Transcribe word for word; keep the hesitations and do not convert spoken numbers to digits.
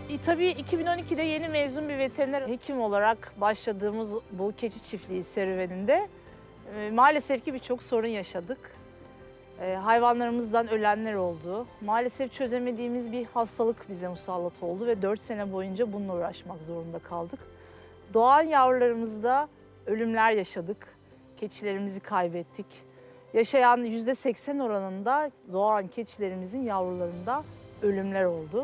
E, tabii iki bin on ikide yeni mezun bir veteriner hekim olarak başladığımız bu keçi çiftliği serüveninde e, maalesef ki birçok sorun yaşadık. E, hayvanlarımızdan ölenler oldu. Maalesef çözemediğimiz bir hastalık bize musallat oldu ve dört sene boyunca bununla uğraşmak zorunda kaldık. Doğal yavrularımızda ölümler yaşadık. Keçilerimizi kaybettik. Yaşayan yüzde seksen oranında doğan keçilerimizin yavrularında ölümler oldu.